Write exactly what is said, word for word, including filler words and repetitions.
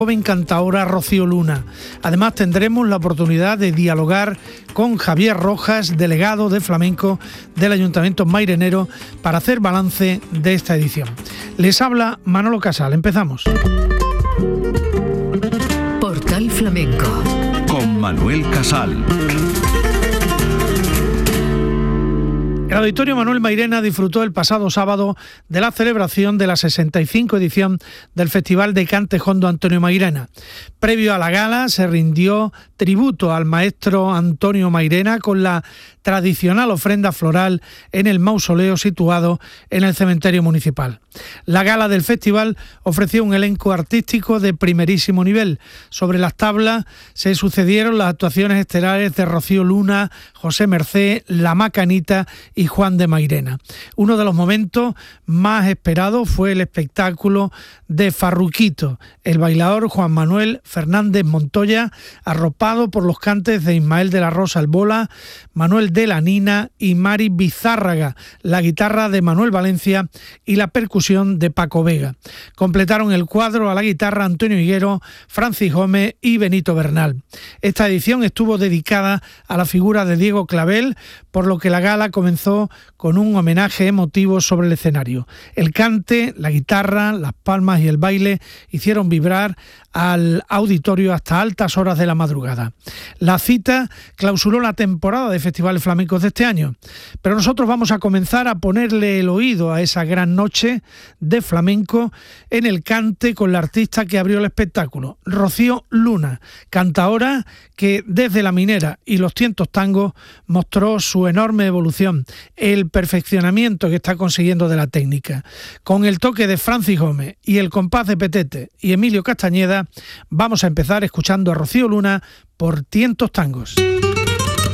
joven cantaora Rocío Luna. Además tendremos la oportunidad de dialogar con Javier Rojas, delegado de flamenco del Ayuntamiento mairenero, para hacer balance de esta edición. Les habla Manolo Casal. Empezamos. Portal Flamenco con Manuel Casal. El Auditorio Manuel Mairena disfrutó el pasado sábado de la celebración de la sesenta y cinco edición del Festival de Cante Jondo Antonio Mairena. Previo a la gala se rindió tributo al maestro Antonio Mairena con la tradicional ofrenda floral en el mausoleo situado en el cementerio municipal. La gala del festival ofreció un elenco artístico de primerísimo nivel. Sobre las tablas se sucedieron las actuaciones estelares de Rocío Luna, José Mercé, La Macanita y Juan de Mairena. Uno de los momentos más esperados fue el espectáculo de Farruquito, el bailador Juan Manuel Fernández Montoya, arropado por los cantes de Ismael de la Rosa Albola, Manuel de la Nina y Mari Bizárraga, la guitarra de Manuel Valencia y la percusión de Paco Vega. Completaron el cuadro a la guitarra Antonio Higuero, Francis Gómez y Benito Bernal. Esta edición estuvo dedicada a la figura de Diego Clavel, por lo que la gala comenzó con un homenaje emotivo sobre el escenario. El cante, la guitarra, las palmas y el baile hicieron vibrar al auditorio hasta altas horas de la madrugada. La cita clausuró la temporada de festivales flamencos de este año, pero nosotros vamos a comenzar a ponerle el oído a esa gran noche de flamenco en el cante con la artista que abrió el espectáculo, Rocío Luna, cantaora que desde La Minera y los Tientos Tangos mostró su enorme evolución, el perfeccionamiento que está consiguiendo de la técnica. Con el toque de Francis Gómez y el compás de Petete y Emilio Castañeda, vamos a empezar escuchando a Rocío Luna por Tientos Tangos.